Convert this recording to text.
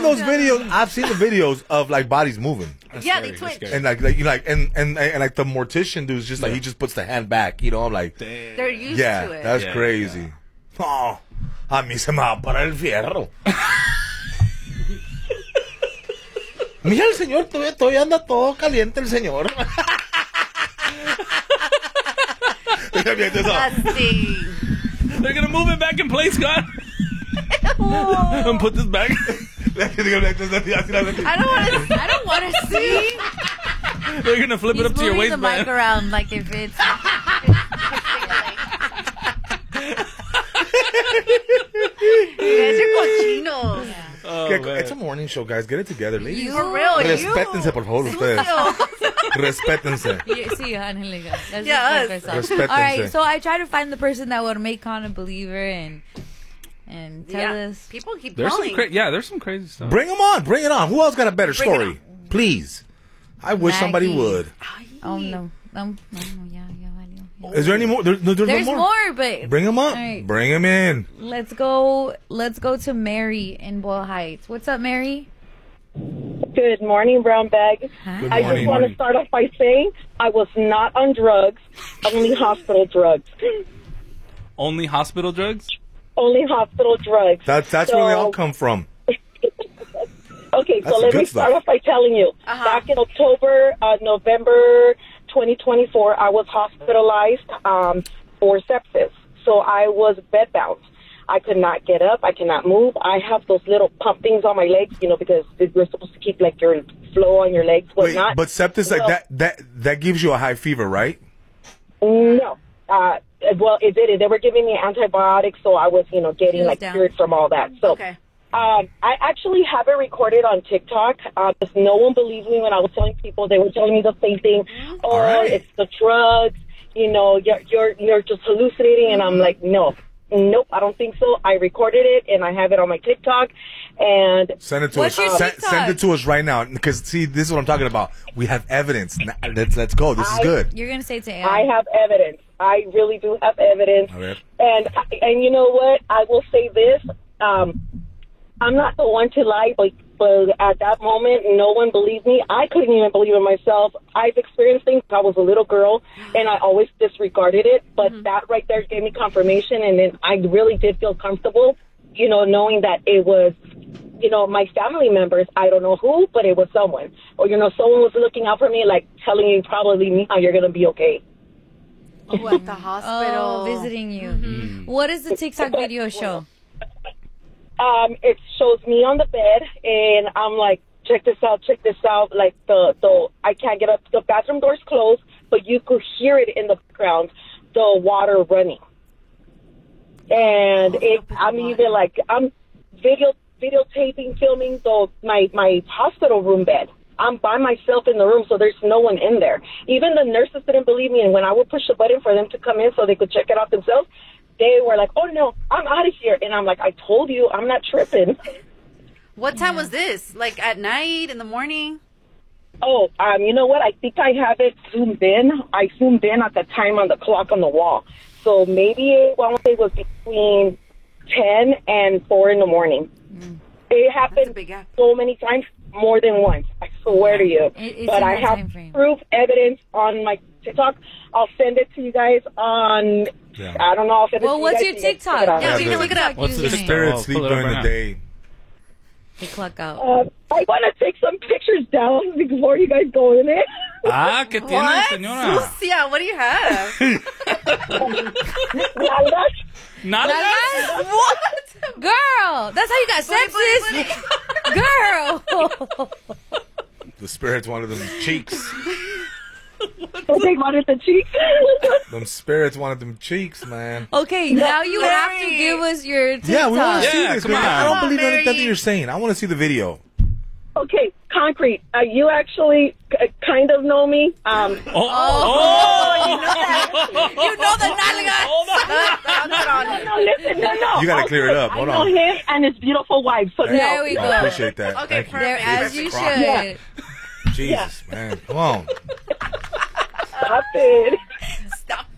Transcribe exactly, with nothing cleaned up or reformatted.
those videos. I've seen the videos of like bodies moving. That's yeah, scary. They twitch. And like, like, you like, and, and and like the mortician dude's just like yeah. he just puts the hand back. You know, I'm like, damn. They're used yeah, to it. That's yeah, crazy. Yeah. Oh, a mí se me va para el fierro. Mira el señor, todavía, todavía anda todo caliente el señor. They're gonna move it back in place, Scott. And put this back. I don't want to. I don't want to see. They're gonna flip He's it up to your waistband. the mic around like if it's. You guys are cochinos. Yeah. Oh, it's a morning show, guys. Get it together, ladies. You, for real, Respétense, you. por favor, ustedes. Respétense. Sí, Angelica. Let's yes. just All right, so I try to find the person that would make Con a believer and and tell yeah. us. People keep there's calling. Some cra- yeah, there's some crazy stuff. Bring them on. Bring it on. Who else got a better Bring story? Please. I wish Maggie. somebody would. Oh, no. No, no, no, yeah, yeah. Is there any more? There, there's, there's no more. more. but bring them up. Right. Bring them in. Let's go. Let's go to Mary in Boyle Heights. What's up, Mary? Good morning, Brown Bag. Hi. Good I morning. just want to start off by saying I was not on drugs, only hospital drugs. Only hospital drugs? Only hospital drugs. That, that's so, where they all come from. Okay, That's so let me stuff. start off by telling you. Uh-huh. Back in October, uh, November twenty twenty-four, I was hospitalized um, for sepsis. So I was bedbound. I could not get up. I cannot move. I have those little pump things on my legs, you know, because we're supposed to keep like your flow on your legs. Wait, not. but sepsis, well, like that, that, that gives you a high fever, right? No. Uh, well, it did. They were giving me antibiotics, so I was, you know, getting like down. cured from all that. So. Okay. Um, I actually have it recorded on TikTok. Uh, because no one believed me when I was telling people. They were telling me the same thing. Oh, right. It's the drugs. You know, you're you're you're just hallucinating. And I'm like, no, nope, I don't think so. I recorded it and I have it on my TikTok. And send it to What's us. your Send, TikTok? send it to us right now. Because see, this is what I'm talking about. We have evidence. Now, Let's let's go. This is I- good. You're gonna say it to A I. I have evidence. I really do have evidence. A ver. And and you know what? I will say this. Um, I'm not the one to lie, but, but at that moment, no one believed me. I couldn't even believe it myself. I've experienced things. I was a little girl, and I always disregarded it. But mm-hmm. that right there gave me confirmation, and then I really did feel comfortable, you know, knowing that it was, you know, my family members. I don't know who, but it was someone. Or, you know, someone was looking out for me, like telling you probably me how you're going to be okay. Oh, at the hospital. Oh, visiting you. Mm. What does the TikTok video show? Um, it shows me on the bed, and I'm like, check this out, check this out. Like, the, the I can't get up. The bathroom door's closed, but you could hear it in the background, the water running. And it, I'm even like, I'm video videotaping, filming the, my, my hospital room bed. I'm by myself in the room, so there's no one in there. Even the nurses didn't believe me, and when I would push the button for them to come in so they could check it out themselves, they were like, oh, no, I'm out of here. And I'm like, I told you, I'm not tripping. What time was this? Like at night, in the morning? Oh, um, you know what? I think I have it zoomed in. I zoomed in at the time on the clock on the wall. So maybe it, I want to say it was between ten and four in the morning. Mm. It happened so many times, more than once. I swear to you. It, it's but in I that have time frame. proof, evidence on my TikTok. I'll send it to you guys on, Yeah. I don't know. I'll send it Well, to what's you your guys so you TikTok? can check it out. Yeah, Yeah, so you the- can look it up. What's the The Username. spirits Oh, sleep pull it up during right the now. day. They clock out. Uh, I want to take some pictures down before you guys go in it. Ah, ¿qué tiene, What? señora? Sucia, what do you have? Not a What? Girl, that's how you got sepsis. Girl. The spirits wanted them cheeks. They wanted the cheeks. Them spirits wanted them cheeks, man. Okay, now you have to Mary. give us your TikTok. Yeah, we want to see Yeah, this. come man. on. I don't Come on, believe anything that Mary. you're saying. I want to see the video. Okay, Concrete, uh, you actually uh, kind of know me. Um, Oh, oh, You know that. You know the nalgas. no, no, listen, no, no. You gotta clear it up. I Hold know on. him and his beautiful wife. So There no. we I go. appreciate that. Okay, Thank you. There, as you Christ. should. Yeah. Jesus, man. Come on. Stop it.